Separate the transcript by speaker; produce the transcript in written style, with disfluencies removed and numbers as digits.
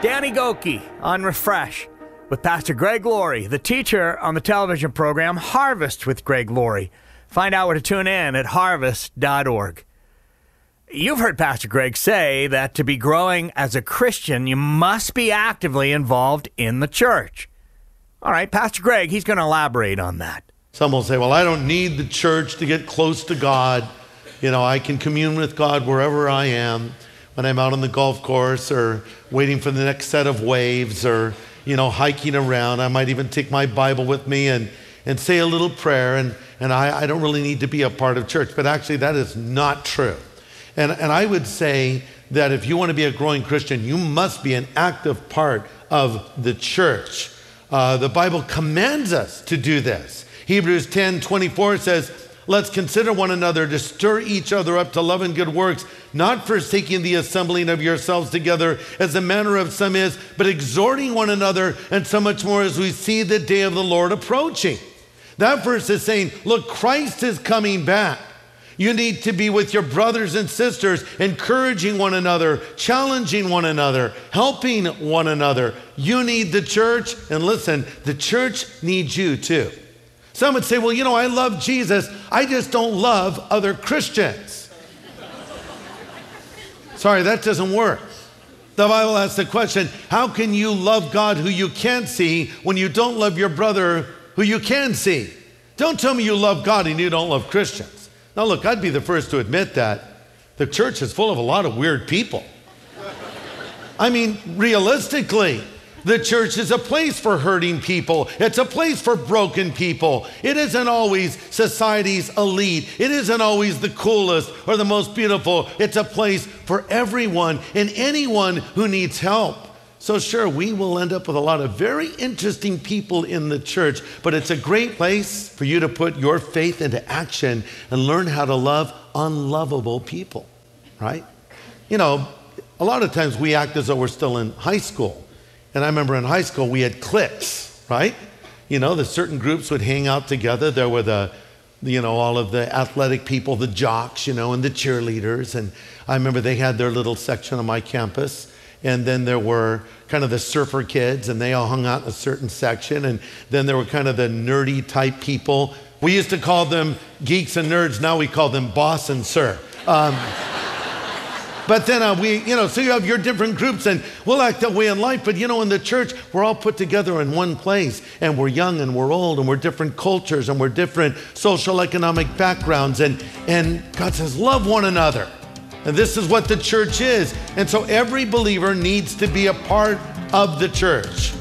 Speaker 1: Danny Goki on Refresh with Pastor Greg Laurie, the teacher on the television program Harvest with Greg Laurie. Find out where to tune in at harvest.org. You've heard Pastor Greg say that to be growing as a Christian, you must be actively involved in the church. All right, Pastor Greg, he's going to elaborate on that.
Speaker 2: Some will say, well, I don't need the church to get close to God. You know, I can commune with God wherever I am, when I'm out on the golf course or waiting for the next set of waves or, you know, hiking around. I might even take my Bible with me and say a little prayer, and I don't really need to be a part of church. But actually, that is not true. And I would say that if you want to be a growing Christian, you must be an active part of the church. The Bible commands us to do this. Hebrews 10:24 says, let's consider one another to stir each other up to love and good works, not forsaking the assembling of yourselves together as the manner of some is, but exhorting one another, and so much more as we see the day of the Lord approaching. That verse is saying, look, Christ is coming back. You need to be with your brothers and sisters, encouraging one another, challenging one another, helping one another. You need the church, and listen, the church needs you too. Some would say, well, you know, I love Jesus. I just don't love other Christians. Sorry, that doesn't work. The Bible asks the question, how can you love God who you can't see when you don't love your brother who you can see? Don't tell me you love God and you don't love Christians. Now, look, I'd be the first to admit that the church is full of a lot of weird people. I mean, realistically, the church is a place for hurting people. It's a place for broken people. It isn't always society's elite. It isn't always the coolest or the most beautiful. It's a place for everyone and anyone who needs help. So sure, we will end up with a lot of very interesting people in the church, but it's a great place for you to put your faith into action and learn how to love unlovable people, right? You know, a lot of times we act as though we're still in high school. And I remember in high school, we had cliques, right? You know, the certain groups would hang out together. There were all of the athletic people, the jocks, you know, and the cheerleaders. And I remember they had their little section on my campus. And then there were kind of the surfer kids, and they all hung out in a certain section. And then there were kind of the nerdy type people. We used to call them geeks and nerds. Now we call them boss and sir. But then so you have your different groups, and we'll act that way in life. But, you know, in the church, we're all put together in one place, and we're young and we're old and we're different cultures and we're different social economic backgrounds. And God says, love one another. And this is what the church is. And so every believer needs to be a part of the church.